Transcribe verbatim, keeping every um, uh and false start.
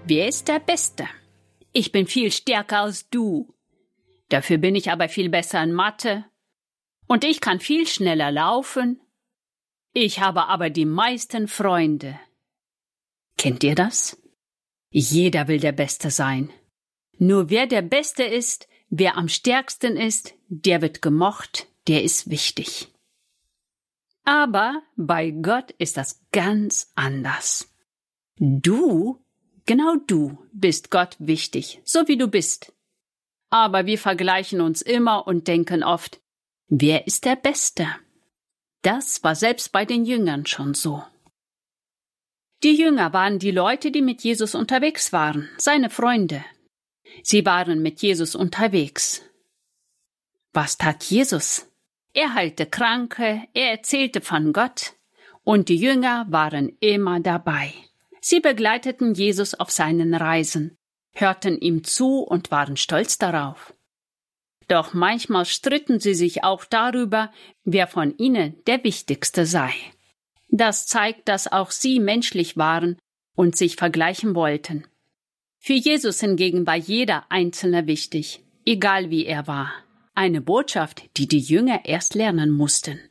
Wer ist der Beste? Ich bin viel stärker als du. Dafür bin ich aber viel besser in Mathe. Und ich kann viel schneller laufen. Ich habe aber die meisten Freunde. Kennt ihr das? Jeder will der Beste sein. Nur wer der Beste ist, wer am stärksten ist, der wird gemocht, der ist wichtig. Aber bei Gott ist das ganz anders. Du, genau du, bist Gott wichtig, so wie du bist. Aber wir vergleichen uns immer und denken oft, wer ist der Beste? Das war selbst bei den Jüngern schon so. Die Jünger waren die Leute, die mit Jesus unterwegs waren, seine Freunde. Sie waren mit Jesus unterwegs. Was tat Jesus? Er heilte Kranke, er erzählte von Gott, und die Jünger waren immer dabei. Sie begleiteten Jesus auf seinen Reisen, hörten ihm zu und waren stolz darauf. Doch manchmal stritten sie sich auch darüber, wer von ihnen der Wichtigste sei. Das zeigt, dass auch sie menschlich waren und sich vergleichen wollten. Für Jesus hingegen war jeder Einzelne wichtig, egal wie er war. Eine Botschaft, die die Jünger erst lernen mussten.